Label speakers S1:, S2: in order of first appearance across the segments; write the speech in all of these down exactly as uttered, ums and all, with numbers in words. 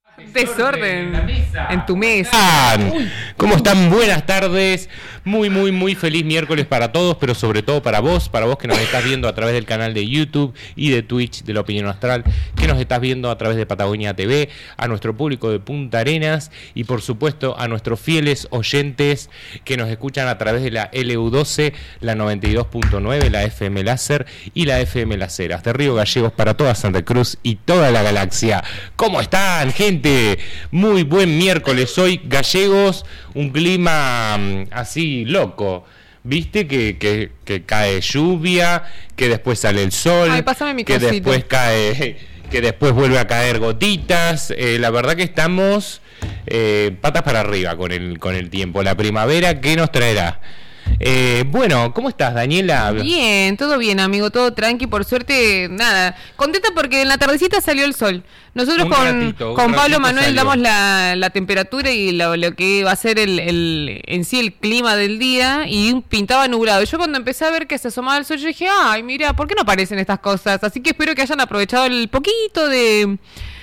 S1: Desorden en tu mesa.
S2: ¿Cómo están? Buenas tardes. Muy, muy, muy feliz miércoles para todos, pero sobre todo para vos, para vos que nos estás viendo a través del canal de YouTube y de Twitch de La Opinión Astral, que nos estás viendo a través de Patagonia T V, a nuestro público de Punta Arenas y por supuesto a nuestros fieles oyentes que nos escuchan a través de la L U doce, la noventa y dos punto nueve, la F M Láser y la F M Las Heras, de Río Gallegos para toda Santa Cruz y toda la galaxia. ¿Cómo están, gente? Muy buen miércoles hoy, Gallegos, un clima mmm, así loco. Viste que, que, que cae lluvia, que después sale el sol.
S1: Ay, pásame mi
S2: que
S1: cosito.
S2: después cae, que después vuelve a caer gotitas. Eh, la verdad que estamos eh, patas para arriba con el, con el tiempo. La primavera, ¿qué nos traerá? Eh, bueno, ¿cómo estás, Daniela?
S1: Bien, todo bien, amigo, todo tranqui, por suerte, nada. Contenta porque en la tardecita salió el sol. Nosotros
S2: Un
S1: con,
S2: ratito, un
S1: con Pablo
S2: ratito
S1: Manuel
S2: salió.
S1: damos la, la temperatura y lo, lo que va a ser el, el en sí el clima del día y pintaba nublado. Yo cuando empecé a ver que se asomaba el sol, yo dije, ay, mira, ¿por qué no aparecen estas cosas? Así que espero que hayan aprovechado el poquito de...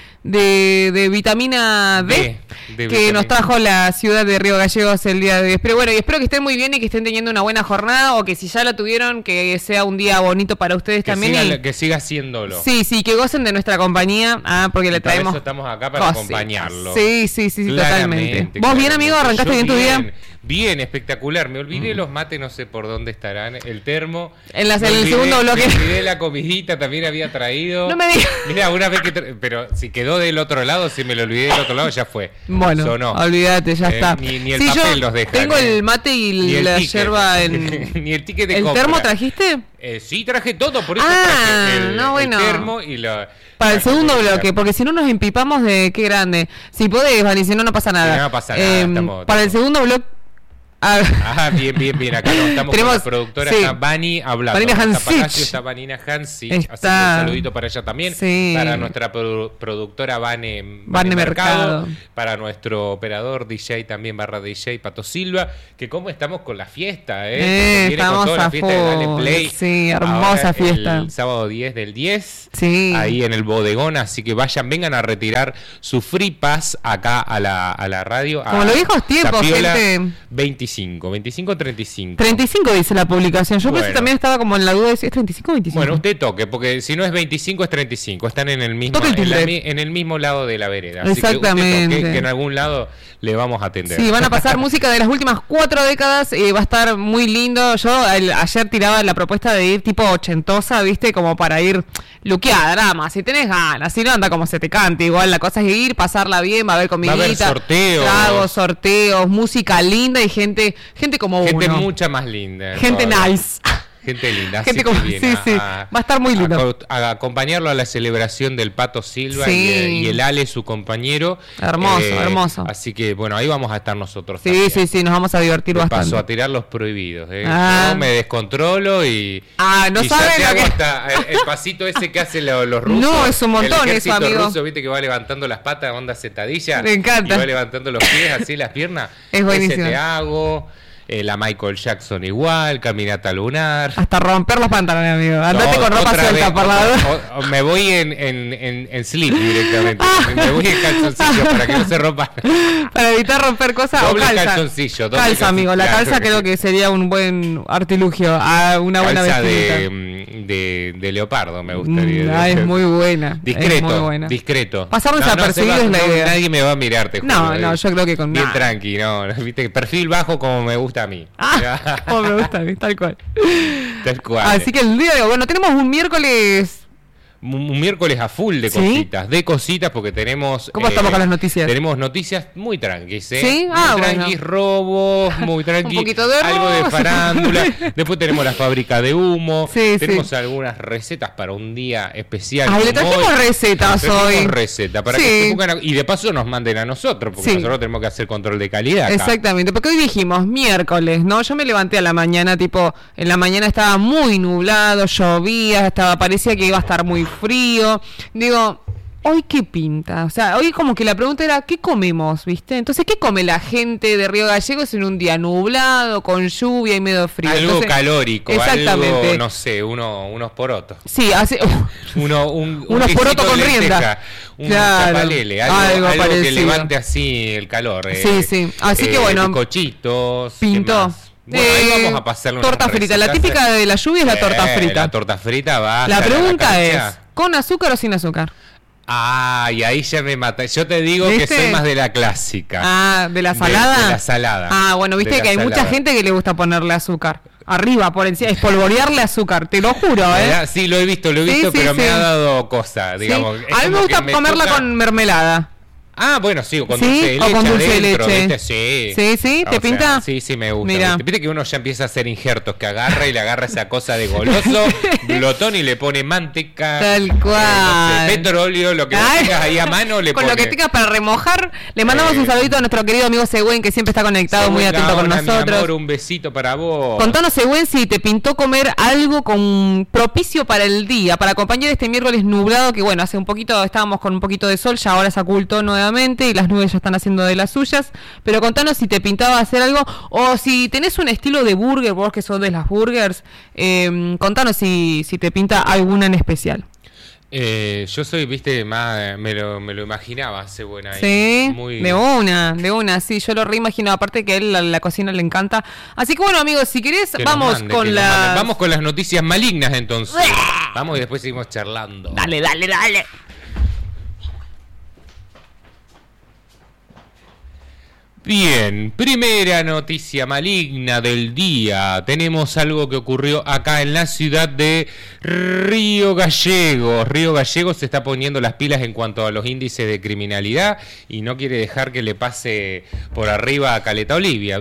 S1: De, de vitamina D,
S2: D, de
S1: que
S2: vitamina.
S1: nos trajo la ciudad de Río Gallegos el día de hoy. Pero bueno, y espero que estén muy bien y que estén teniendo una buena jornada, o que si ya la tuvieron, que sea un día bonito para ustedes
S2: Que
S1: también.
S2: siga,
S1: y...
S2: que siga haciéndolo.
S1: Sí, sí, que gocen de nuestra compañía, ah, porque le
S2: Para
S1: traemos
S2: eso estamos acá, para
S1: cositas.
S2: acompañarlo.
S1: Sí, sí, sí, sí, totalmente.
S2: Claramente,
S1: ¿Vos bien,
S2: claramente.
S1: amigo? ¿Arrancaste
S2: Yo
S1: bien tu día?
S2: Bien, espectacular. Me olvidé los mates, no sé por dónde estarán. El termo.
S1: En, las,
S2: Me
S1: en el
S2: olvidé-
S1: segundo bloque.
S2: Me olvidé la comidita, también había traído.
S1: No me digas.
S2: Mira, una vez que... tra- Pero si quedó del otro lado, si me lo olvidé del otro lado, ya fue.
S1: Bueno,
S2: Sonó.
S1: olvídate, ya
S2: Eh,
S1: está.
S2: ni- ni el
S1: Sí,
S2: papel
S1: yo
S2: nos deja,
S1: tengo
S2: ni-
S1: el mate y
S2: Ni el
S1: la
S2: ticket.
S1: yerba en...
S2: Ni el ticket de
S1: ¿El
S2: compra.
S1: termo trajiste?
S2: Eh, sí, traje todo, por eso
S1: Ah,
S2: traje el,
S1: no, bueno.
S2: el termo y la...
S1: Para el
S2: la
S1: segundo
S2: comida.
S1: bloque, porque si no nos empipamos de qué grande. Si podés, Vani, si no, no pasa nada.
S2: Sí, no pasa nada,
S1: Em,
S2: estamos-
S1: para el segundo bloque... Ah,
S2: Ah, bien, bien, bien. Acá nos estamos
S1: Tenemos-
S2: con la productora,
S1: sí.
S2: está Bani hablando.
S1: Vanina
S2: Está
S1: Hansich.
S2: Palacio, está Vanina Hansich.
S1: Está-
S2: Así que un saludito para ella también.
S1: Sí.
S2: Para nuestra produ- productora Vane, Vane,
S1: Vane
S2: Mercado.
S1: Mercado.
S2: Para nuestro operador D J también, barra D J, Pato Silva. Que cómo estamos con la fiesta, ¿eh?
S1: Eh,
S2: Viene
S1: estamos
S2: con toda
S1: a
S2: la fiesta de Dale
S1: full.
S2: Play.
S1: Sí, hermosa
S2: Ahora
S1: fiesta.
S2: El sábado diez del diez.
S1: Sí.
S2: Ahí en el bodegón. Así que vayan, vengan a retirar su free pass acá a la, a la radio.
S1: Como
S2: a
S1: los viejos tiempos,
S2: Zapiola
S1: gente.
S2: veinticinco, veinticinco, treinta y cinco.
S1: treinta y cinco dice la publicación. Yo
S2: Bueno.
S1: pensé también estaba como en la duda de si es treinta y cinco o veinticinco.
S2: Bueno, usted toque, porque si no es veinticinco es treinta y cinco. Están en el mismo,
S1: Toque el
S2: en, la
S1: timbre.
S2: mi- en el mismo lado de la vereda. Así
S1: Exactamente.
S2: que usted toque, que en algún lado le vamos a atender.
S1: Sí, van a pasar música de las últimas cuatro décadas, eh, va a estar muy lindo. Yo el- ayer tiraba la propuesta de ir tipo ochentosa, ¿viste? Como para ir luqueada, nada más. Si tenés ganas, si no anda como se te cante. Igual la cosa es ir, pasarla bien, va a haber
S2: Va a
S1: comidita,
S2: haber sorteos.
S1: tragos, sorteos, música linda y gente gente como
S2: Gente
S1: uno.
S2: mucha más linda.
S1: Gente
S2: todavía.
S1: nice.
S2: Gente linda.
S1: Gente
S2: así
S1: como-
S2: que viene
S1: sí, sí. Va a estar muy lindo.
S2: A, co- a acompañarlo a la celebración del Pato Silva
S1: Sí.
S2: y, eh, y el Ale, su compañero.
S1: Hermoso, hermoso.
S2: Así que, bueno, ahí vamos a estar nosotros
S1: Sí,
S2: también.
S1: sí, sí, nos vamos a divertir
S2: De
S1: bastante.
S2: paso a tirar los prohibidos. ¿eh?
S1: Ah.
S2: Yo me descontrolo y.
S1: Ah, no
S2: y ya
S1: saben
S2: te
S1: lo
S2: hago
S1: que-
S2: hasta el, el pasito ese que hacen lo- los rusos.
S1: No, es un montón
S2: el
S1: eso,
S2: ejército
S1: amigo.
S2: ruso, viste que va levantando las patas, onda sentadilla.
S1: Me encanta.
S2: Y va levantando los pies, así las piernas.
S1: Es buenísimo.
S2: Ese te hago. eh, la Michael Jackson igual, caminata lunar.
S1: Hasta romper los pantalones, amigo. Andate
S2: No,
S1: con ropa
S2: otra
S1: suelta
S2: vez,
S1: por la
S2: otra-
S1: duda.
S2: o- o me voy en, en, en, en slip directamente. Me voy en calzoncillo para que no se rompa.
S1: Para evitar romper cosas
S2: Doble
S1: o calza.
S2: calzoncillo, doble
S1: calza,
S2: calzoncillo,
S1: amigo. La
S2: claro.
S1: calza creo que sería un buen artilugio. A una buena
S2: Calza
S1: vestimenta.
S2: de, mm, de, de leopardo me gustaría.
S1: Mm, ah, es muy buena.
S2: Discreto,
S1: es muy buena.
S2: discreto.
S1: Pasar
S2: No, no,
S1: desapercibido
S2: se va-
S1: es la
S2: no,
S1: idea.
S2: Nadie me va a mirar, te
S1: No,
S2: juro,
S1: no,
S2: eh.
S1: yo creo que con
S2: Bien
S1: nada.
S2: tranqui, no, viste, perfil bajo como me gusta a mí.
S1: Ah, como me gusta a mí, tal cual.
S2: Tal cual.
S1: Así que el día de hoy, bueno, tenemos un miércoles.
S2: Un, un miércoles a full de
S1: ¿Sí?
S2: cositas, de cositas porque tenemos...
S1: ¿Cómo estamos con las noticias?
S2: Tenemos noticias muy tranquis, ¿eh?
S1: ¿Sí?
S2: Muy
S1: Ah,
S2: tranquis,
S1: bueno.
S2: robos, muy tranquis.
S1: Un poquito de
S2: algo de
S1: robos.
S2: farándula. Después tenemos la fábrica de humo.
S1: Sí,
S2: tenemos
S1: sí.
S2: algunas recetas para un día especial.
S1: Ay, le
S2: como
S1: trajimos
S2: hoy.
S1: recetas
S2: Trajimos
S1: hoy.
S2: recetas para
S1: Sí.
S2: que se pongan a- y de paso nos manden a nosotros, porque
S1: Sí.
S2: nosotros tenemos que hacer control de calidad acá.
S1: Exactamente, porque hoy dijimos miércoles, ¿no? Yo me levanté a la mañana, tipo, en la mañana estaba muy nublado, llovía, estaba, parecía que iba a estar muy frío. Digo, ¿hoy qué pinta? O sea, hoy como que la pregunta era, ¿qué comemos, viste? Entonces, ¿qué come la gente de Río Gallegos en un día nublado, con lluvia y medio frío?
S2: Algo
S1: Entonces,
S2: calórico,
S1: exactamente.
S2: Algo, no sé, uno, unos porotos.
S1: Sí, hace...
S2: Uno, un,
S1: unos
S2: un
S1: porotos con
S2: lenteja,
S1: rienda.
S2: Un
S1: Claro,
S2: chapalele, algo,
S1: algo
S2: algo que
S1: parecido.
S2: levante así el calor.
S1: Sí,
S2: eh,
S1: sí. Así
S2: eh,
S1: que bueno,
S2: bizcochitos, ¿qué
S1: pintó.
S2: más? Bueno, ahí
S1: Eh,
S2: vamos a pasarle una
S1: torta frita. La
S2: recetaza.
S1: típica de la lluvia es la torta
S2: Eh,
S1: frita.
S2: La torta frita va.
S1: La
S2: hasta
S1: pregunta
S2: cancha.
S1: es, ¿con azúcar o sin azúcar?
S2: Ah, y ahí ya me mata. Yo te digo
S1: ¿Viste?
S2: que soy más de la clásica.
S1: Ah, ¿de la
S2: De-
S1: salada?
S2: de la salada.
S1: Ah, bueno, viste
S2: De la
S1: que hay mucha
S2: salada.
S1: gente que le gusta ponerle azúcar. Arriba, por encima, espolvorearle azúcar, te lo juro, ¿eh?
S2: ¿Verdad? Sí, lo he visto, lo he
S1: Sí,
S2: visto,
S1: sí,
S2: pero
S1: sí.
S2: me ha dado cosa, digamos.
S1: Sí.
S2: Es
S1: A mí me
S2: como
S1: gusta
S2: que me
S1: comerla
S2: toca-
S1: con mermelada.
S2: Ah, bueno, sí, o con
S1: ¿Sí?
S2: dulce de
S1: O
S2: leche.
S1: con dulce de
S2: adentro,
S1: leche.
S2: ¿viste? Sí.
S1: Sí, sí, ¿te
S2: O sea,
S1: pinta?
S2: sí, sí, me gusta.
S1: Mira.
S2: ¿Viste? Viste que uno ya empieza a hacer injertos, que agarra y le agarra esa cosa de goloso, glotón y le pone manteca.
S1: Tal
S2: eh, no
S1: cual.
S2: sé, petróleo, lo que vos
S1: Ay.
S2: tengas ahí a mano le
S1: Con
S2: pone.
S1: lo que tengas para remojar, le mandamos
S2: Eh.
S1: un saludito a nuestro querido amigo Següen, que siempre está conectado, muy
S2: Según
S1: atento con
S2: Gaona, mi
S1: nosotros.
S2: amor, un besito para vos.
S1: Contanos, Següen, si te pintó comer algo con propicio para el día, para acompañar este miércoles nublado, que bueno, hace un poquito estábamos con un poquito de sol, ya ahora se ocultó nuevamente y las nubes ya están haciendo de las suyas, pero contanos si te pintaba hacer algo, o si tenés un estilo de burger, vos que sos de las burgers, eh, contanos si, si te pinta alguna en especial.
S2: Eh, yo soy, viste, más me lo, me lo imaginaba hace buena ahí.
S1: Sí,
S2: Muy...
S1: de una, de una, sí, yo lo reimagino, aparte que a él la, la cocina le encanta. Así que bueno, amigos, si querés,
S2: Que nos
S1: vamos
S2: mande, que
S1: con
S2: nos
S1: la...
S2: mande. Vamos con las noticias malignas entonces. Vamos y después seguimos charlando.
S1: Dale, dale, dale.
S2: Bien, primera noticia maligna del día. Tenemos algo que ocurrió acá en la ciudad de Río Gallegos. Río Gallegos se está poniendo las pilas en cuanto a los índices de criminalidad y no quiere dejar que le pase por arriba a Caleta Olivia.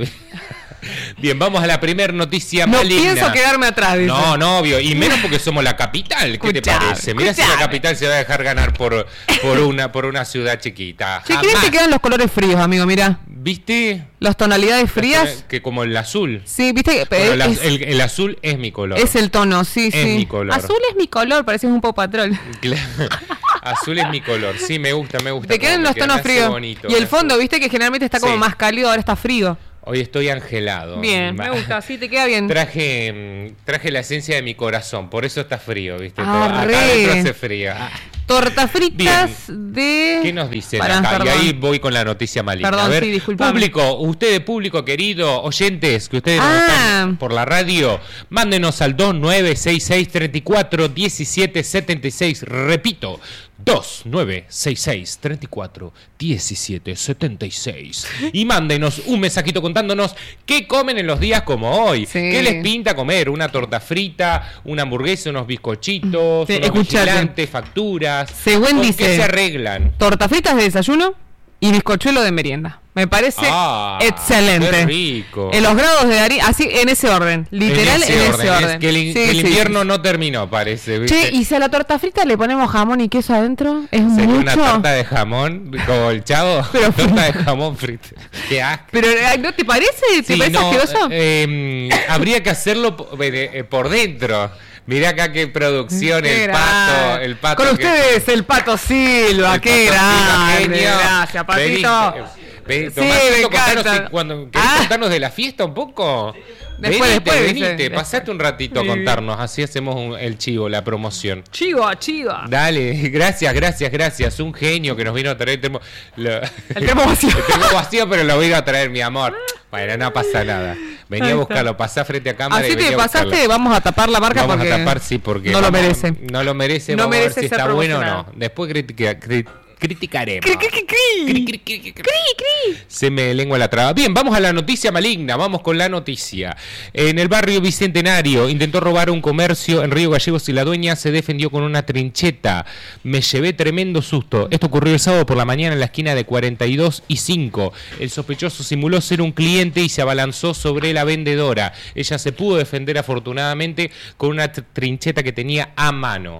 S2: Bien, vamos a la primera noticia
S1: No
S2: maligna.
S1: pienso quedarme atrás, dice.
S2: No, no, obvio. Y menos porque somos la capital. ¿Qué te
S1: Escuchame,
S2: parece? Mira si la
S1: escuchame.
S2: capital se va a dejar ganar por, por, una, por una ciudad chiquita.
S1: Si querés
S2: Jamás.
S1: te quedan los colores fríos, amigo, mira.
S2: ¿Viste?
S1: Las tonalidades frías.
S2: Que como el azul.
S1: Sí, viste que
S2: Bueno, la-
S1: es,
S2: el, el azul es mi color.
S1: es el tono, sí,
S2: Es
S1: sí.
S2: mi color.
S1: Azul es mi color, pareces un Pau Patrol.
S2: Claro. Azul es mi color. Sí, me gusta, me gusta.
S1: Te quedan
S2: cómo
S1: los
S2: me queda,
S1: tonos
S2: me hace
S1: fríos.
S2: bonito,
S1: Y
S2: me
S1: el
S2: hace-
S1: fondo, viste que generalmente está como
S2: Sí.
S1: más cálido, ahora está frío.
S2: Hoy estoy angelado.
S1: Bien, me
S2: Va.
S1: gusta, sí, te queda bien.
S2: Traje, mm, traje la esencia de mi corazón, por eso está frío, ¿viste?
S1: Ah,
S2: Todo-
S1: re.
S2: acá adentro hace frío. Ah,
S1: Tortas fritas de...
S2: ¿qué nos dicen
S1: Pará,
S2: acá?
S1: perdón.
S2: Y ahí voy con la noticia maligna.
S1: Perdón,
S2: A ver,
S1: sí, disculpame.
S2: público, ustedes, público querido, oyentes, que ustedes nos
S1: Ah.
S2: están por la radio, mándenos al dos nueve seis seis, tres cuatro, uno siete siete seis. Repito, dos nueve seis seis, tres cuatro, uno siete siete seis. Y mándenos un mensajito contándonos qué comen en los días como hoy.
S1: Sí.
S2: ¿Qué les pinta comer? Una torta frita, una hamburguesa, unos bizcochitos,
S1: Sí,
S2: unos
S1: escuchate.
S2: vigilantes, facturas.
S1: Según
S2: ¿Con
S1: dice-
S2: qué se arreglan?
S1: Tortas fritas de desayuno y bizcochuelo de merienda. Me parece
S2: Ah,
S1: excelente.
S2: qué rico.
S1: En los grados de harina, así en ese orden, literal en ese orden.
S2: Es que el, in-
S1: Sí,
S2: que el
S1: sí,
S2: invierno
S1: sí.
S2: no terminó, parece. ¿viste?
S1: Che, y si a la torta frita le ponemos jamón y queso adentro, es
S2: Sería
S1: mucho.
S2: una torta de jamón, como el chavo.
S1: Pero-
S2: torta de jamón frito. Qué asco.
S1: Pero ay, ¿no te parece? ¿Te
S2: Sí,
S1: parece
S2: no,
S1: asqueroso?
S2: eh, habría que hacerlo po- eh, eh, por dentro. Mirá acá qué producción,
S1: Qué
S2: el
S1: grande.
S2: pato, el pato.
S1: Con
S2: que-
S1: ustedes, el Pato Silva,
S2: el
S1: qué
S2: Pato Silva,
S1: grande.
S2: genio.
S1: Gracias, Patito.
S2: Vení, vení,
S1: Sí,
S2: Tomás,
S1: me
S2: Tito, contanos
S1: encanta.
S2: si- cuando- ¿querés
S1: Ah.
S2: contarnos de la fiesta un poco?
S1: Después,
S2: venite,
S1: después,
S2: venite,
S1: dice.
S2: pasate un ratito a
S1: Sí.
S2: contarnos, así hacemos un- el chivo, la promoción.
S1: Chiva, chiva.
S2: Dale, gracias, gracias, gracias. Un genio que nos vino a traer el termo. lo-
S1: El termo vacío.
S2: El termo vacío, pero lo vino a traer, mi amor. Bueno, no pasa nada. Vení
S1: Ahí
S2: a
S1: está.
S2: buscarlo, pasá frente a cámara y
S1: Así
S2: vení
S1: que
S2: a
S1: pasaste,
S2: buscarlo.
S1: vamos a tapar la marca
S2: Vamos
S1: porque
S2: a tapar, sí, porque
S1: no lo
S2: vamos-
S1: merece.
S2: No lo merece,
S1: No
S2: vamos
S1: merece
S2: a ver si
S1: ser
S2: está bueno o no.
S1: promocionado.
S2: Después critica- cri- criticaremos.
S1: Cri, cri, cri, cri.
S2: Cri, cri, cri, cri, cri. Se me lengua la traba. Bien, vamos a la noticia maligna. Vamos con la noticia. En el barrio Bicentenario intentó robar un comercio en Río Gallegos y la dueña se defendió con una trincheta. Me llevé tremendo susto. Esto ocurrió el sábado por la mañana en la esquina de cuarenta y dos y cinco. El sospechoso simuló ser un cliente y se abalanzó sobre la vendedora. Ella se pudo defender afortunadamente con una tr- trincheta que tenía a mano.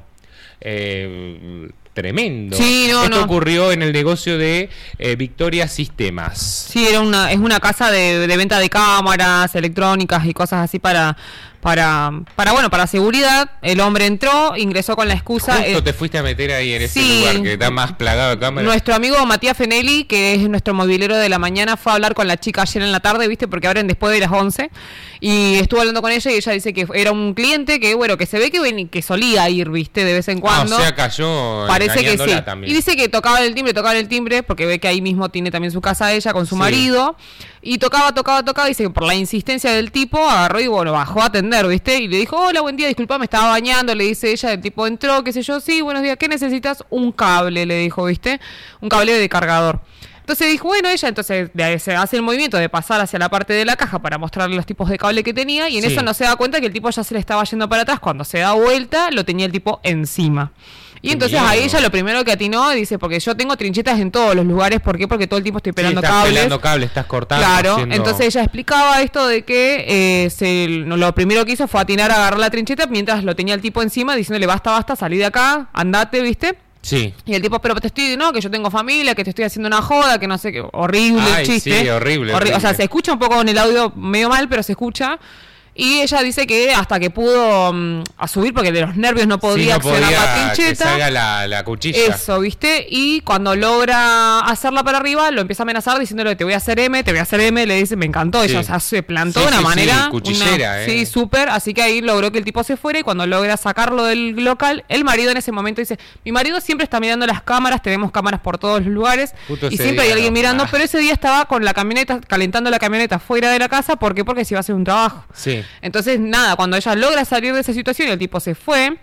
S2: Eh, tremendo.
S1: Sí, no,
S2: Esto
S1: no.
S2: ocurrió en el negocio de eh, Victoria Sistemas.
S1: Sí, era una, es una casa de, de venta de cámaras electrónicas y cosas así para, para, para bueno, para seguridad. El hombre entró, ingresó con la excusa.
S2: Justo
S1: eh,
S2: te fuiste a meter ahí en ese
S1: sí,
S2: lugar que está más plagado de cámaras.
S1: Nuestro amigo Matías Fenelli, que es nuestro movilero de la mañana, fue a hablar con la chica ayer en la tarde, ¿viste? Porque abren después de las once. Y estuvo hablando con ella y ella dice que era un cliente que, bueno, que se ve que, ven, que solía ir, ¿viste? De vez en cuando.
S2: Ah, o sea, cayó
S1: Parece que sí.
S2: También.
S1: Y dice que tocaba el timbre, tocaba el timbre, porque ve que ahí mismo tiene también su casa ella con su
S2: Sí.
S1: marido. Y tocaba, tocaba, tocaba. Dice que por la insistencia del tipo agarró y, bueno, bajó a atender, ¿viste? Y le dijo, hola, buen día, disculpa, me estaba bañando. Le dice ella, el tipo entró, qué sé yo, sí, buenos días, ¿qué necesitas? Un cable, le dijo, ¿viste? Un cable de cargador. Entonces dijo, bueno, ella entonces de- se hace el movimiento de pasar hacia la parte de la caja para mostrarle los tipos de cable que tenía y en
S2: Sí.
S1: eso no se da cuenta que el tipo ya se le estaba yendo para atrás. Cuando se da vuelta, lo tenía el tipo encima. Y
S2: Qué
S1: entonces
S2: miedo.
S1: ahí ella lo primero que atinó dice, porque yo tengo trinchetas en todos los lugares, ¿por qué? Porque todo el tiempo estoy
S2: Sí,
S1: pelando
S2: estás
S1: cables.
S2: pelando cables, estás cortando.
S1: Claro,
S2: haciendo-
S1: entonces ella explicaba esto de que eh, se, no, lo primero que hizo fue atinar a agarrar la trincheta mientras lo tenía el tipo encima diciéndole basta, basta, salí de acá, andate, ¿viste?
S2: Sí.
S1: Y el tipo, pero te estoy, no, que yo tengo familia, que te estoy haciendo una joda, que no sé qué, horrible el
S2: Ay,
S1: chiste.
S2: sí, horrible,
S1: Horri-
S2: horrible.
S1: O sea, se escucha un poco en el audio medio mal, pero se escucha. Y ella dice que hasta que pudo mm, a subir, porque de los nervios no podía
S2: Sí, no
S1: accionar
S2: podía
S1: la
S2: que
S1: trincheta.
S2: salga la, la cuchilla.
S1: Eso, ¿viste? Y cuando logra hacerla para arriba, lo empieza a amenazar diciéndole, te voy a hacer M, te voy a hacer M, le dice, me encantó,
S2: Sí.
S1: ella o sea, se plantó
S2: Sí,
S1: de una
S2: sí, sí,
S1: manera...
S2: cuchillera,
S1: una-
S2: eh.
S1: Sí, súper, así que ahí logró que el tipo se fuera y cuando logra sacarlo del local, el marido en ese momento dice, mi marido siempre está mirando las cámaras, tenemos cámaras por todos los lugares
S2: Justo
S1: y
S2: ese
S1: siempre hay
S2: día
S1: alguien
S2: no.
S1: mirando,
S2: Ah.
S1: pero ese día estaba con la camioneta, calentando la camioneta fuera de la casa, ¿por qué? Porque se iba a hacer un trabajo.
S2: Sí.
S1: Entonces, nada, cuando ella logra salir de esa situación y el tipo se fue,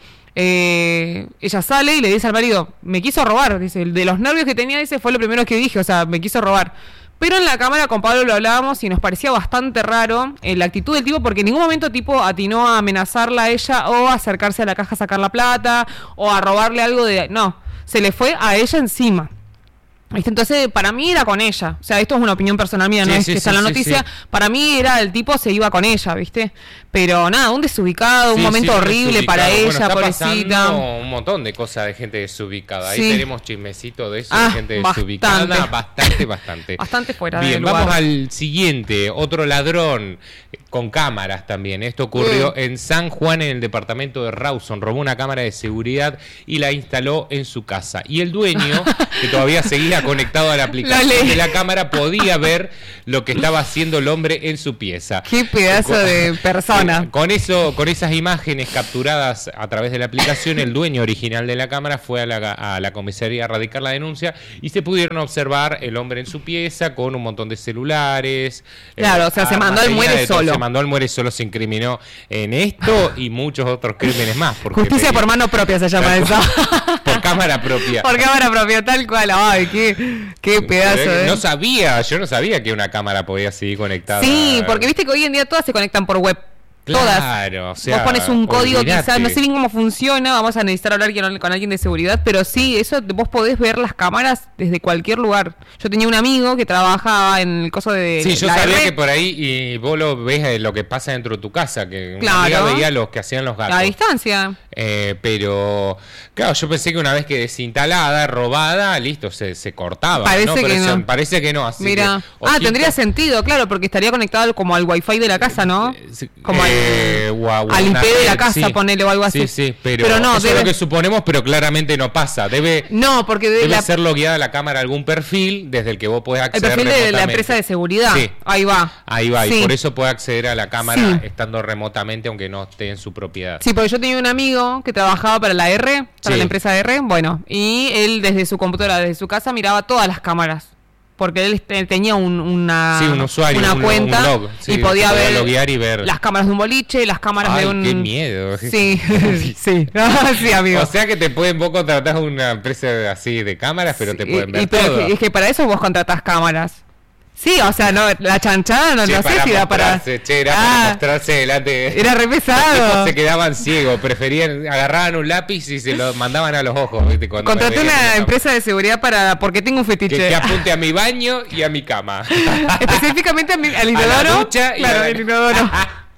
S1: eh, ella sale y le dice al marido, me quiso robar, dice, de los nervios que tenía, dice, fue lo primero que dije, o sea, me quiso robar. Pero en la cámara con Pablo lo hablábamos y nos parecía bastante raro eh, la actitud del tipo, porque en ningún momento tipo atinó a amenazarla a ella o a acercarse a la caja a sacar la plata o a robarle algo de... No, se le fue a ella encima. ¿Viste? Entonces, para mí era con ella. O sea, esto es una opinión personal mía, no
S2: Sí,
S1: es
S2: sí,
S1: que está
S2: sí,
S1: en la
S2: sí,
S1: noticia.
S2: sí.
S1: Para mí era el tipo se iba con ella, ¿viste? Pero nada, un desubicado, un
S2: Sí,
S1: momento
S2: sí,
S1: horrible
S2: desubicado.
S1: para
S2: Bueno,
S1: ella,
S2: está
S1: pobrecita.
S2: pasando un montón de cosas de gente desubicada. Ahí
S1: Sí.
S2: tenemos chismecito de eso,
S1: Ah,
S2: de gente desubicada.
S1: bastante.
S2: Bastante, bastante.
S1: Bastante fuera
S2: Bien,
S1: del
S2: vamos
S1: lugar.
S2: al siguiente. Otro ladrón eh, con cámaras también. Esto ocurrió
S1: Mm.
S2: en San Juan, en el departamento de Rawson. Robó una cámara de seguridad y la instaló en su casa. Y el dueño, que todavía seguía conectado a la aplicación
S1: Lo leí.
S2: de la cámara, podía ver lo que estaba haciendo el hombre en su pieza.
S1: Qué pedazo de persona.
S2: Con eso, con esas imágenes capturadas a través de la aplicación, el dueño original de la cámara fue a la, a la comisaría a radicar la denuncia y se pudieron observar el hombre en su pieza con un montón de celulares.
S1: Claro, o sea, se
S2: armas,
S1: mandó al
S2: tenía
S1: muere
S2: de todo,
S1: solo.
S2: Se mandó al muere solo, se incriminó en esto y muchos otros crímenes más. porque
S1: Justicia
S2: pedía-
S1: por mano propia se llama eso.
S2: Por cámara propia.
S1: Por cámara propia, tal cual. Ay, qué, qué pedazo, ¿eh?
S2: No sabía, yo no sabía que una cámara podía seguir conectada.
S1: Sí, porque viste que hoy en día todas se conectan por web. Todas.
S2: Claro, o sea,
S1: Vos pones un código,
S2: olvidate.
S1: quizás, no sé bien cómo funciona, vamos a necesitar hablar con, con alguien de seguridad, pero sí, eso vos podés ver las cámaras desde cualquier lugar. Yo tenía un amigo que trabajaba en el coso de
S2: Sí, yo
S1: la
S2: sabía
S1: R,
S2: que por ahí y vos lo ves eh, lo que pasa dentro de tu casa, que una
S1: Claro.
S2: amiga veía los que hacían los gatos.
S1: a distancia.
S2: Eh, pero, claro, yo pensé que una vez que desinstalada, robada, listo, se, se cortaba.
S1: Parece
S2: ¿no?
S1: que
S2: Pero eso-
S1: no.
S2: Parece que no, así
S1: Mira.
S2: que,
S1: Ah,
S2: ojito.
S1: tendría sentido, claro, porque estaría conectado como al wifi de la casa, ¿no?
S2: Sí,
S1: Como
S2: eh,
S1: al,
S2: o a- o a
S1: al I
S2: una
S1: P de la
S2: red,
S1: casa,
S2: sí.
S1: ponele o algo así.
S2: Sí, sí, pero,
S1: no,
S2: eso
S1: debe-
S2: es lo que suponemos, pero claramente no pasa. Debe,
S1: no, porque de
S2: debe
S1: la-
S2: ser logueada la cámara a algún perfil desde el que vos podés
S1: el
S2: acceder
S1: perfil de la
S2: remotamente.
S1: empresa de seguridad.
S2: Sí.
S1: Ahí va.
S2: Ahí va,
S1: Sí.
S2: y por eso puede acceder a la cámara
S1: Sí.
S2: estando remotamente, aunque no esté en su propiedad.
S1: Sí, porque yo tenía un amigo que trabajaba para la R, para
S2: Sí.
S1: la empresa R, bueno, y él desde su computadora, desde su casa, miraba todas las cámaras. Porque él este, tenía un, una,
S2: Sí, un usuario,
S1: una
S2: un-
S1: cuenta
S2: un log, sí,
S1: y podía
S2: se podía
S1: ver
S2: loguear y ver.
S1: las cámaras de un boliche, las cámaras
S2: Ay,
S1: de un...
S2: qué miedo.
S1: Sí, sí, sí, amigo.
S2: O sea que te pueden, vos contratás una empresa así de cámaras, pero te
S1: Sí,
S2: pueden
S1: y-
S2: ver
S1: y pero
S2: todo.
S1: es que- es que para eso vos contratás cámaras. Sí, o sea, no, la chanchada no,
S2: Che,
S1: no sé
S2: para
S1: si da para...
S2: mostrarse, che, era
S1: Ah,
S2: para mostrarse delante.
S1: era re
S2: Los
S1: pesado.
S2: tipos se quedaban ciegos, preferían, agarraban un lápiz y se lo mandaban a los ojos. ¿viste? Cuando me
S1: Contraté
S2: veían en la
S1: una
S2: cama.
S1: empresa de seguridad para porque tengo un
S2: que,
S1: fetiche.
S2: que apunte a mi baño y a mi cama.
S1: Específicamente a mi- al
S2: A la
S1: inodoro.
S2: ducha y
S1: claro,
S2: a la-
S1: el inodoro.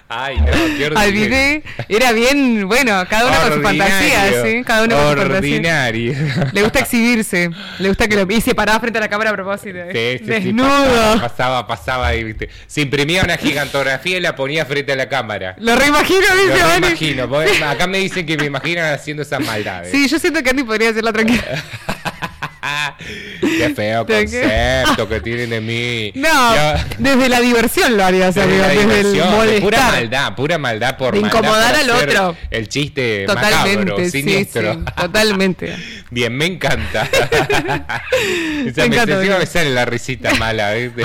S2: Ay, no, qué ordinario.
S1: Olvidé. Era bien, bueno, cada uno con su fantasía, ¿sí? Cada uno con su fantasía.
S2: Ordinario.
S1: Le gusta exhibirse. Le gusta que lo... Y se paraba frente a la cámara a propósito.
S2: Sí, sí,
S1: Desnudo.
S2: Sí, pasaba, pasaba, pasaba ahí, ¿viste? Se imprimía una gigantografía y la ponía frente a la cámara.
S1: Lo reimagino,
S2: Lo
S1: dice Vani.
S2: reimagino. porque Acá me dicen que me imaginan haciendo esas maldades.
S1: Sí, yo siento que Andy podría hacerla tranquila.
S2: Qué feo concepto que tienen de mí.
S1: No,
S2: Yo,
S1: desde la diversión lo harías,
S2: desde
S1: amigo,
S2: la
S1: desde
S2: diversión,
S1: el
S2: de
S1: molestar.
S2: pura maldad, pura maldad por
S1: De
S2: maldad,
S1: incomodar
S2: por
S1: al
S2: hacer
S1: otro.
S2: El chiste
S1: Totalmente,
S2: macabro,
S1: sí,
S2: siniestro.
S1: sí, totalmente.
S2: Bien, me encanta. Esa
S1: Me
S2: me,
S1: encanta,
S2: encima
S1: me
S2: me sale la risita mala, ¿viste?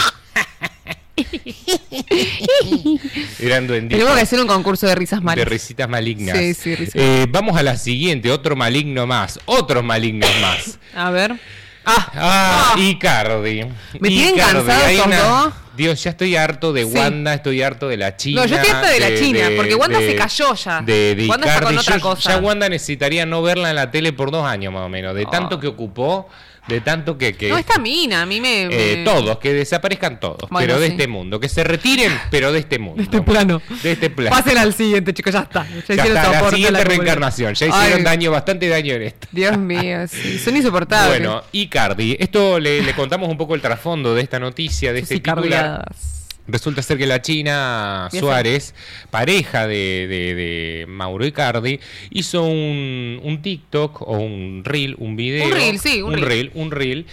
S2: Eran duenditos.
S1: Tenemos que hacer un concurso de risas malas.
S2: De risitas malignas.
S1: Sí, sí, risas
S2: eh, Vamos a la siguiente, otro maligno más. Otros malignos más.
S1: A ver. Ah,
S2: Ah,
S1: ah.
S2: Icardi.
S1: Me tienen
S2: Icardi,
S1: cansado
S2: hay
S1: estos
S2: una-
S1: dos.
S2: Dios, ya estoy harto de
S1: Sí.
S2: Wanda, estoy harto de la China.
S1: No, yo estoy harta de la China, porque Wanda se cayó ya.
S2: De, de
S1: Wanda está con
S2: Icardi.
S1: otra
S2: Yo-
S1: cosa.
S2: Ya Wanda necesitaría no verla en la tele por dos años más o menos. De tanto
S1: Oh.
S2: que ocupó, de tanto que... que
S1: No, esta mina, a mí me...
S2: eh,
S1: me-
S2: todos, que desaparezcan todos,
S1: Bueno,
S2: pero de
S1: sí.
S2: este mundo. Que se retiren, pero de este mundo.
S1: De este plano.
S2: De este plano.
S1: Pasen al siguiente, chicos, ya está. Ya,
S2: Ya
S1: hicieron
S2: está,
S1: su
S2: la
S1: aporte a
S2: siguiente
S1: la comunidad.
S2: reencarnación. Ya hicieron
S1: Ay,
S2: daño, bastante daño en esto.
S1: Dios mío, sí, son insoportables.
S2: Bueno, Icardi, esto le, le contamos un poco el trasfondo de esta noticia, de
S1: Sus
S2: este titular.
S1: icardiadas.
S2: Resulta ser que la China
S1: Bien.
S2: Suárez, pareja de, de- de Mauro Icardi, hizo un, un TikTok o un reel, un video.
S1: Un reel, sí, un reel.
S2: reel. Un reel,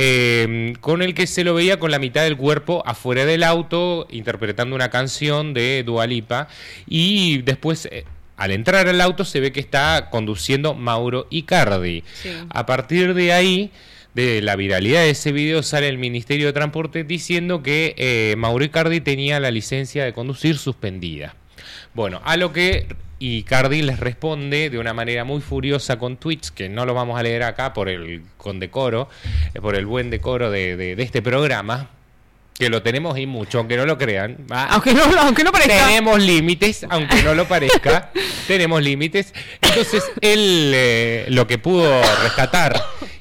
S2: eh, con el que se lo veía con la mitad del cuerpo afuera del auto, interpretando una canción de Dua Lipa. Y después... eh, al entrar al auto se ve que está conduciendo Mauro Icardi.
S1: Sí.
S2: A partir de ahí, de la viralidad de ese video, sale el Ministerio de Transporte diciendo que eh, Mauro Icardi tenía la licencia de conducir suspendida. Bueno, a lo que Icardi les responde de una manera muy furiosa con tweets, que no lo vamos a leer acá por el con decoro, eh, por el buen decoro de, de, de este programa, que lo tenemos y mucho, aunque no lo crean. Ah,
S1: Aunque no, aunque no parezca.
S2: tenemos límites, aunque no lo parezca. Tenemos límites. Entonces, él eh, lo que pudo rescatar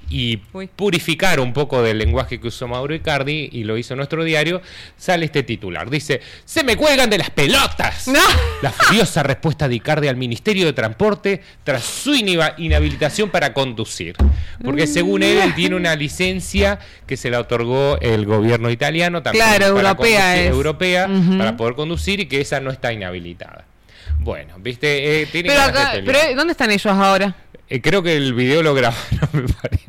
S2: y
S1: Uy.
S2: purificar un poco del lenguaje que usó Mauro Icardi, y lo hizo nuestro diario, sale este titular. Dice: ¡se me cuelgan de las pelotas!
S1: No.
S2: La furiosa respuesta de Icardi al Ministerio de Transporte tras su inhiba- inhabilitación para conducir. Porque según él, él tiene una licencia que se la otorgó el gobierno italiano, también
S1: Claro,
S2: para
S1: europea
S2: conducir-
S1: es.
S2: europea,
S1: Ujú.
S2: para poder conducir, y que esa no está inhabilitada. Bueno, viste, eh, tiene
S1: Pero
S2: ganas de
S1: acá,
S2: pelear.
S1: pero ¿dónde están ellos ahora?
S2: Eh, creo que el video lo grabaron, me parece.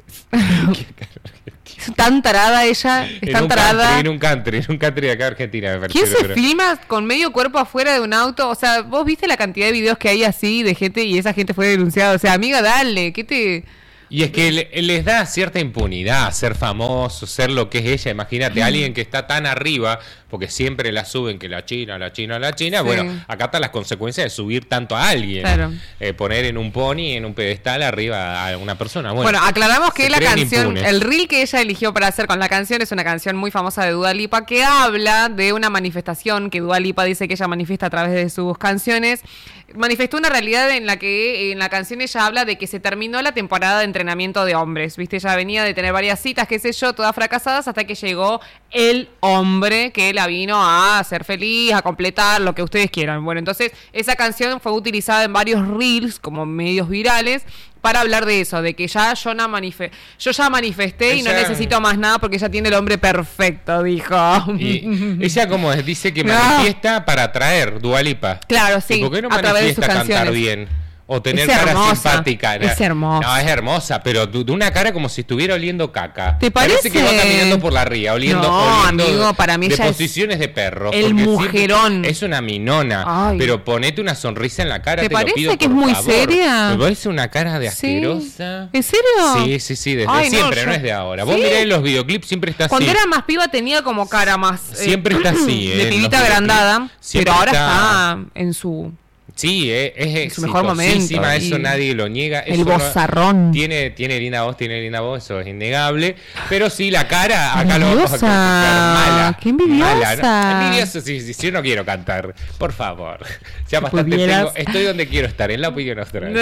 S1: Es tan tarada ella, es
S2: En
S1: tan
S2: un
S1: tarada.
S2: country, en un country, en un country de acá Argentina, me parece.
S1: ¿Quién se
S2: pero-
S1: filma con medio cuerpo afuera de un auto? O sea, vos viste la cantidad de videos que hay así de gente y esa gente fue denunciada. O sea, amiga, dale, ¿qué te...?
S2: Y es que le- les da cierta impunidad ser famoso, ser lo que es ella. Imagínate, alguien que está tan arriba, porque siempre la suben que la China, la China, la China.
S1: Sí.
S2: Bueno, acá están las consecuencias de subir tanto a alguien.
S1: Claro.
S2: Eh, poner en un pony, en un pedestal arriba a una persona. Bueno,
S1: Bueno, aclaramos que
S2: se
S1: la
S2: creen
S1: canción,
S2: impunes.
S1: el reel que ella eligió para hacer con la canción es una canción muy famosa de Dua Lipa que habla de una manifestación que Dua Lipa dice que ella manifiesta a través de sus canciones. Manifestó una realidad en la que en la canción ella habla de que se terminó la temporada de entrenamiento de hombres, ¿viste? Ella venía de tener varias citas, qué sé yo, todas fracasadas, hasta que llegó el hombre que la vino a hacer feliz, a completar lo que ustedes quieran. Bueno, entonces esa canción fue utilizada en varios reels como medios virales para hablar de eso, de que ya yo, no manife yo ya manifesté y no
S2: Ella-
S1: necesito más nada porque ya tiene el hombre perfecto, dijo.
S2: Y ella como es, dice que
S1: No.
S2: manifiesta para atraer Dua Lipa.
S1: Claro, sí,
S2: ¿Y por qué no
S1: a través de
S2: manifiesta
S1: sus
S2: cantar
S1: canciones.
S2: bien? O tener
S1: Es
S2: cara
S1: hermosa,
S2: simpática.
S1: es hermosa.
S2: No, es hermosa, pero de de una cara como si estuviera oliendo caca.
S1: ¿Te
S2: Parece que va
S1: parece?
S2: caminando por la ría, oliendo,
S1: No,
S2: oliendo
S1: amigo, para mí
S2: de
S1: ella es
S2: posiciones de perro.
S1: el
S2: porque siempre-
S1: mujerón.
S2: Es una minona.
S1: Ay.
S2: Pero ponete una sonrisa en la cara,
S1: ¿Te
S2: te, lo
S1: parece
S2: pido,
S1: que es
S2: por
S1: muy
S2: favor.
S1: seria?
S2: ¿Me parece una cara de
S1: Sí.
S2: asquerosa?
S1: ¿En serio?
S2: Sí, sí, sí, desde
S1: Ay, no,
S2: siempre,
S1: yo-
S2: no, es de ahora. Vos
S1: ¿Sí?
S2: mirá en los videoclips, siempre está
S1: Cuando
S2: así.
S1: era más piba tenía como cara más... eh,
S2: Siempre está así, eh,
S1: de
S2: en
S1: pibita
S2: los
S1: agrandada,
S2: videoclips. Siempre
S1: pero ahora
S2: está-
S1: está en su...
S2: Sí, eh, es
S1: En su mejor
S2: exitosísima,
S1: momento,
S2: eso
S1: y-
S2: nadie lo niega.
S1: El
S2: eso no-
S1: vozarrón.
S2: tiene, tiene linda voz, tiene linda voz, eso es innegable. Pero sí, la cara, acá lo vamos a
S1: Envidiosa,
S2: criticar. Mala.
S1: qué envidiosa.
S2: Mala, ¿no? Envidiosa, sí, sí, yo no quiero cantar, por favor. Ya bastante
S1: pudieras.
S2: tengo, estoy donde quiero estar, en la opinión austral.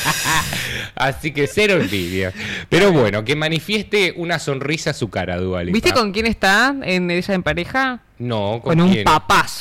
S2: Así que cero envidia. Pero bueno, que manifieste una sonrisa a su cara, Dua Lipa.
S1: ¿Viste con quién está en ella en pareja?
S2: No, ¿con
S1: Con un
S2: quién?
S1: papazo.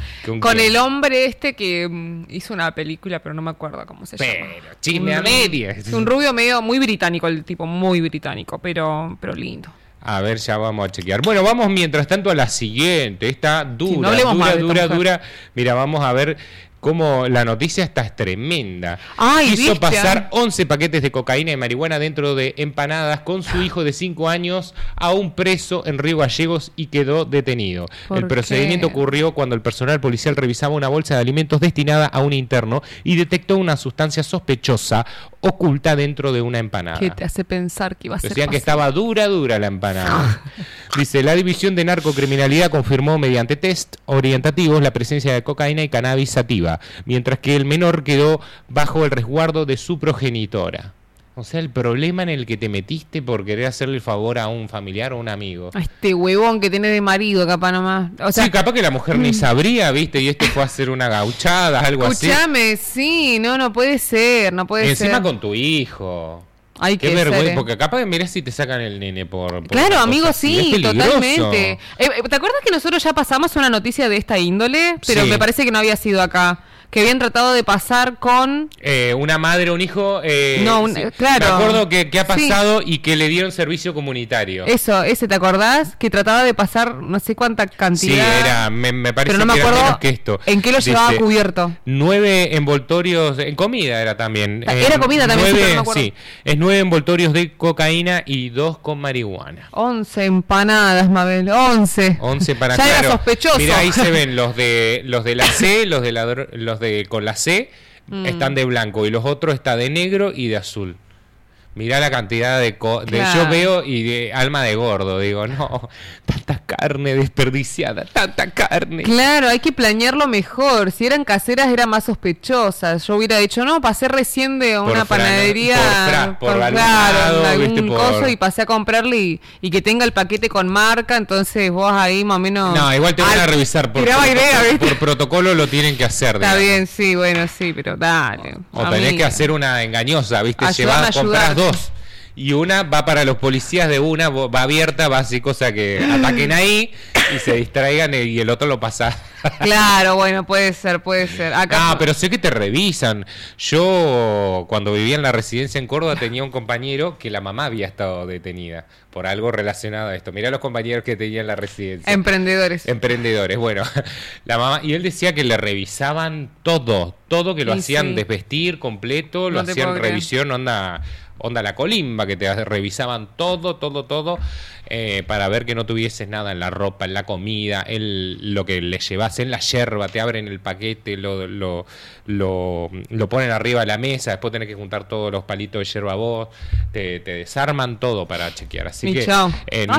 S1: Con,
S2: ¿Con quién?
S1: el hombre este que mm, hizo una película, pero no me acuerdo cómo se
S2: Pero,
S1: llama.
S2: chisme
S1: Un-
S2: a medias.
S1: Un rubio medio muy británico, el tipo, muy británico, pero, pero lindo.
S2: A ver, ya vamos a chequear. Bueno, vamos mientras tanto a la siguiente. Esta dura,
S1: Sí, no hablemos
S2: dura,
S1: más de esta
S2: dura,
S1: mujer.
S2: dura. Mira, vamos a ver cómo la noticia esta es tremenda.
S1: Ay,
S2: Hizo
S1: ¿viste?
S2: pasar once paquetes de cocaína y marihuana dentro de empanadas con su hijo de cinco años a un preso en Río Gallegos y quedó detenido.
S1: ¿Por
S2: El procedimiento
S1: qué?
S2: ocurrió cuando el personal policial revisaba una bolsa de alimentos destinada a un interno y detectó una sustancia sospechosa oculta dentro de una empanada.
S1: ¿Qué te hace pensar que iba a ser
S2: Decían que
S1: fácil?
S2: estaba dura, dura la empanada. Dice, la División de Narcocriminalidad confirmó mediante test orientativos la presencia de cocaína y cannabis sativa, mientras que el menor quedó bajo el resguardo de su progenitora. O sea, el problema en el que te metiste por querer hacerle el favor a un familiar o un amigo.
S1: A este huevón que tiene de marido, capaz nomás. O sea,
S2: Sí, capaz que la mujer ni sabría, ¿viste? Y este fue a hacer una gauchada, algo así.
S1: escúchame, sí, no, no puede ser, no puede
S2: Y encima
S1: ser.
S2: con tu hijo.
S1: Hay
S2: Qué
S1: que
S2: vergüenza,
S1: ser, eh.
S2: porque capaz que mirá si te sacan el nene por... por
S1: Claro,
S2: una
S1: amigo,
S2: cosa así. Es
S1: sí,
S2: peligroso.
S1: totalmente. Eh, eh, ¿Te acuerdas que nosotros ya pasamos una noticia de esta índole? Pero
S2: Sí.
S1: me parece que no había sido acá. Que habían tratado de pasar con...
S2: Eh, una madre, un hijo. Eh,
S1: No, un-
S2: sí.
S1: claro.
S2: Me acuerdo que, que ha
S1: Sí.
S2: pasado y que le dieron servicio comunitario.
S1: Eso, ese, ¿te acordás? Que trataba de pasar no sé cuánta
S2: Sí,
S1: cantidad.
S2: era, me, me parece
S1: pero no me
S2: que era
S1: acuerdo
S2: menos que esto.
S1: en qué lo llevaba
S2: Dice,
S1: cubierto.
S2: Nueve envoltorios, en comida era también.
S1: Ah,
S2: Eh,
S1: era comida también, sí,
S2: nueve,
S1: pero no me acuerdo.
S2: sí, es nueve envoltorios de cocaína y dos con marihuana.
S1: Once empanadas, Mabel, once.
S2: Once para
S1: Ya
S2: claro.
S1: era sospechoso.
S2: Mirá, ahí se ven los de los de la C, los de la dro- los de con la C
S1: Mm.
S2: están de blanco y los otros está de negro y de azul. Mirá la cantidad de, co- de
S1: Claro.
S2: yo veo y de alma de gordo, digo, no, tanta carne desperdiciada, tanta carne.
S1: Claro, hay que planearlo mejor. Si eran caseras, eran más sospechosas. Yo hubiera dicho, no, pasé recién de
S2: Por
S1: una
S2: Fran-
S1: panadería.
S2: por Fra- por algún
S1: claro,
S2: lado,
S1: en algún
S2: viste, por-
S1: coso y pasé a comprarle y, y que tenga el paquete con marca. Entonces vos ahí más o menos.
S2: No, igual te van
S1: Ay,
S2: a revisar por,
S1: tiraba
S2: proto-
S1: idea, ¿viste?
S2: por protocolo, lo tienen que hacer.
S1: Está
S2: digamos.
S1: bien, sí, bueno, sí, pero dale.
S2: O tenés
S1: amiga.
S2: que hacer una engañosa, ¿viste?
S1: Ayúdame
S2: Llevas,
S1: a
S2: compras
S1: ayudarte.
S2: dos. Y una va para los policías de una, vo- va abierta, va así, cosa que ataquen ahí y se distraigan y el otro lo pasa.
S1: Claro, bueno, puede ser, puede ser. Acá
S2: Ah, pero sé que te revisan. Yo, cuando vivía en la residencia en Córdoba, tenía un compañero que la mamá había estado detenida por algo relacionado a esto. Mirá los compañeros que tenía en la residencia.
S1: Emprendedores.
S2: Emprendedores, bueno, la mamá, y él decía que le revisaban todo, todo, que lo
S1: Y
S2: hacían
S1: sí.
S2: desvestir completo, lo
S1: No te
S2: hacían
S1: puedo creer.
S2: revisión, onda, onda la colimba, que te revisaban todo, todo, todo, eh, para ver que no tuvieses nada en la ropa, en la comida, en lo que le llevas, en la yerba, te abren el paquete, lo, lo, lo, lo ponen arriba de la mesa, después tenés que juntar todos los palitos de yerba vos, te, te desarman todo para chequear, así
S1: Y
S2: que
S1: chao.
S2: eh,
S1: Ah,